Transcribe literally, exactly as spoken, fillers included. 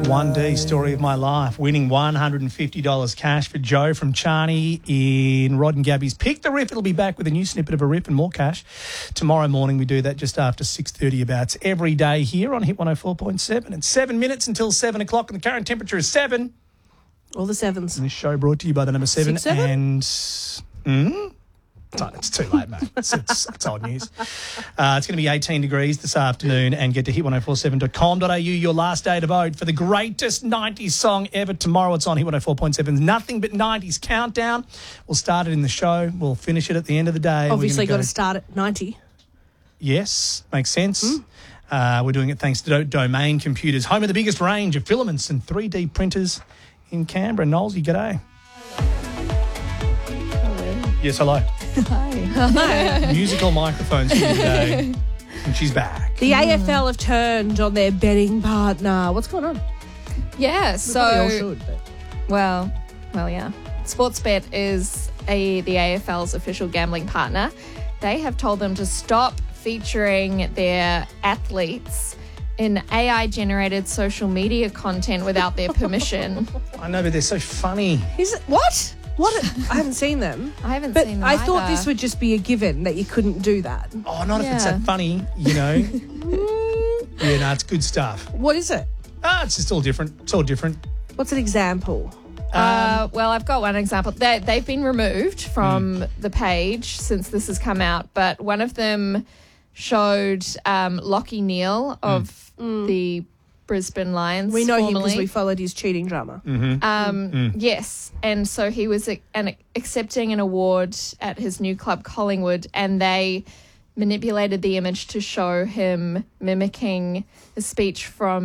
one D, story of my life, winning one hundred fifty dollars cash for Joe from Charney in Rod and Gabby's Pick the Riff. It'll be back with a new snippet of a riff and more cash tomorrow morning. We do that just after six thirty about every day here on Hit one oh four point seven. And seven minutes until seven o'clock, and the current temperature is seven. All the sevens. And this show brought to you by the number seven. Six, seven? And... Mm? It's too late, mate. It's, it's, it's old news. Uh, it's going to be eighteen degrees this afternoon, and get to hit ten forty-seven dot com dot a u, your last day to vote for the greatest nineties song ever. Tomorrow it's on Hit one oh four point seven's Nothing But nineties Countdown. We'll start it in the show. We'll finish it at the end of the day. Obviously got go... to start at ninety. Yes, makes sense. Mm. Uh, we're doing it thanks to Do- Domain Computers, home of the biggest range of filaments and three D printers in Canberra. Knowlesy, g'day. Hello. Yes, hello. Hi. Musical microphones here today, and she's back. The A F L have turned on their betting partner. What's going on? Yeah, We so probably all should, but... well, well, yeah. Sportsbet is a the A F L's official gambling partner. They have told them to stop featuring their athletes in A I-generated social media content without their permission. I know, but they're so funny. Is it what? What? I haven't seen them. I haven't but seen them I thought either. this would just be a given that you couldn't do that. Oh, not if it's Yeah. that funny, you know. Yeah, no, it's good stuff. What is it? Ah, it's just all different. It's all different. What's an example? Uh, well, I've got one example. They, they've been removed from Mm. the page since this has come out, but one of them showed um, Lockie Neal of the Brisbane Lions. We know him formerly. because we followed his cheating drama. Mm-hmm. Um, Mm. Yes, and so he was a, an, accepting an award at his new club, Collingwood, and they manipulated the image to show him mimicking a speech from